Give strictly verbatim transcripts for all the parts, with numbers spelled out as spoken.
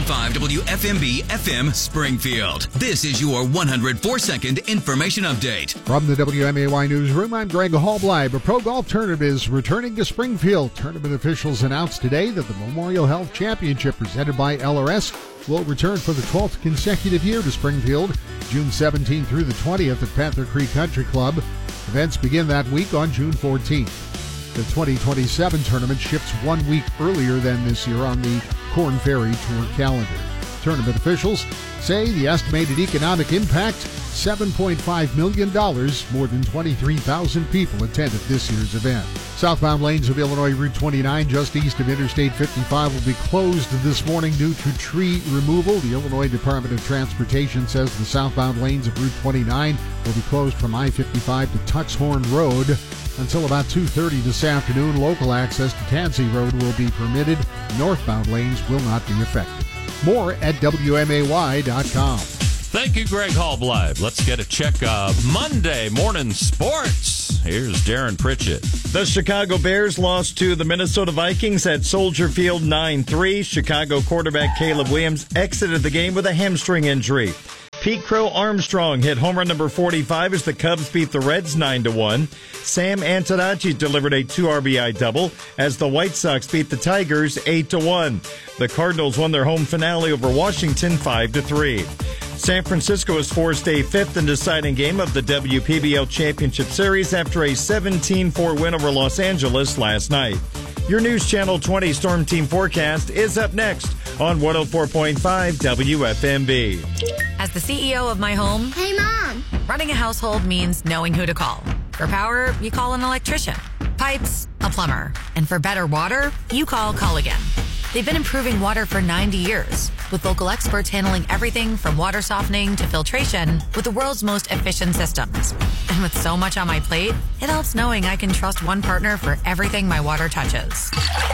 point five W F M B F M Springfield. This is your one hundred four second information update. From the W M A Y Newsroom, I'm Greg Hallbleib. A pro golf tournament is returning to Springfield. Tournament officials announced today that the Memorial Health Championship presented by L R S will return for the twelfth consecutive year to Springfield, June seventeenth through the twentieth at Panther Creek Country Club. Events begin that week on June fourteenth. The twenty twenty-seven tournament shifts one week earlier than this year on the Corn Ferry Tour calendar. Tournament officials say the estimated economic impact, seven point five million dollars. More than twenty-three thousand people attended this year's event. Southbound lanes of Illinois Route twenty-nine just east of Interstate fifty-five will be closed this morning due to tree removal. The Illinois Department of Transportation says the southbound lanes of Route twenty-nine will be closed from I fifty-five to Tuxhorn Road until about two thirty this afternoon. Local access to Tansy Road will be permitted. Northbound lanes will not be affected. More at W M A Y dot com. Thank you, Greg Hallbleib. Let's get a check of Monday morning sports. Here's Darren Pritchett. The Chicago Bears lost to the Minnesota Vikings at Soldier Field nine three. Chicago quarterback Caleb Williams exited the game with a hamstring injury. Pete Crow Armstrong hit home run number forty-five as the Cubs beat the Reds nine to one. Sam Antonacci delivered a two R B I double as the White Sox beat the Tigers eight to one. The Cardinals won their home finale over Washington five to three. San Francisco is forced a fifth and deciding game of the W P B L Championship Series after a seventeen four win over Los Angeles last night. Your News Channel twenty Storm Team forecast is up next on one oh four point five W F M B. As the C E O of my home, hey, Mom, running a household means knowing who to call. For power, you call an electrician. Pipes, a plumber. And for better water, you call Culligan. They've been improving water for ninety years, with local experts handling everything from water softening to filtration with the world's most efficient systems. And with so much on my plate, it helps knowing I can trust one partner for everything my water touches.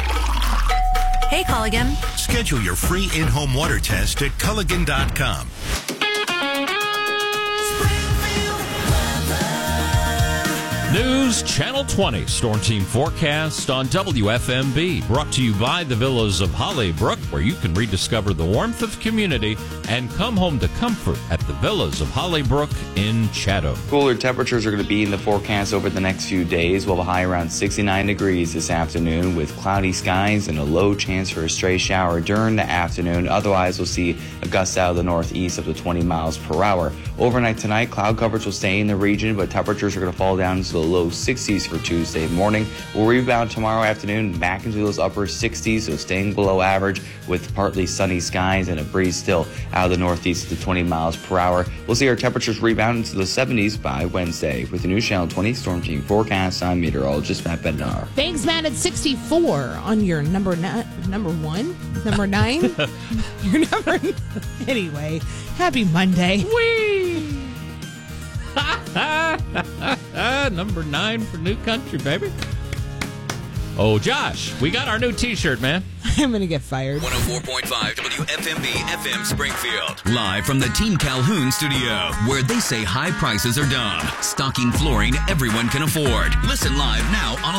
Hey, Culligan. Schedule your free in-home water test at Culligan dot com. News Channel twenty Storm Team forecast on W F M B, brought to you by the Villas of Hollybrook, where you can rediscover the warmth of community and come home to comfort at the Villas of Hollybrook in Chatham. Cooler temperatures are going to be in the forecast over the next few days. We'll have a high around sixty-nine degrees this afternoon with cloudy skies and a low chance for a stray shower during the afternoon. Otherwise, we'll see a gust out of the northeast up to twenty miles per hour. Overnight tonight, cloud coverage will stay in the region, but temperatures are going to fall down to the low sixties for Tuesday morning. We'll rebound tomorrow afternoon back into those upper sixties, so staying below average with partly sunny skies and a breeze still out of the northeast to twenty miles per hour. We'll see our temperatures rebound into the seventies by Wednesday. With the News Channel twenty Storm Team forecast, I'm meteorologist Matt Bednar. Thanks, Matt. At sixty-four on your number ni- number one, number nine, your number. Anyway, happy Monday. Whee! Number nine for New Country, baby. Oh, Josh, we got our new T-shirt, man. I'm going to get fired. one oh four point five W F M B F M Springfield. Live from the Team Calhoun studio, where they say high prices are dumb. Stocking flooring everyone can afford. Listen live now on